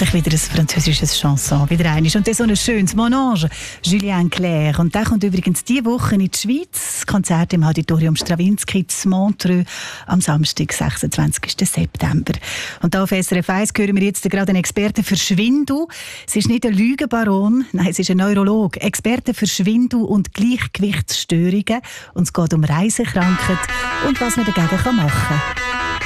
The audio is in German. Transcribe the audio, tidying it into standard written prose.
endlich wieder ein französisches Chanson. Wieder eines. Und das so ein schönes Mon Ange, Julien Clerc. Und der kommt übrigens diese Woche in die Schweiz. Das Konzert im Auditorium Stravinsky zu Montreux am Samstag, 26. September. Und hier auf SRF 1 hören wir jetzt gerade einen Experten für Schwindel. Es ist nicht ein Lügenbaron, nein, es ist ein Neurolog. Experte für Schwindel und Gleichgewichtsstörungen. Und es geht um Reisekrankheit und was man dagegen machen kann.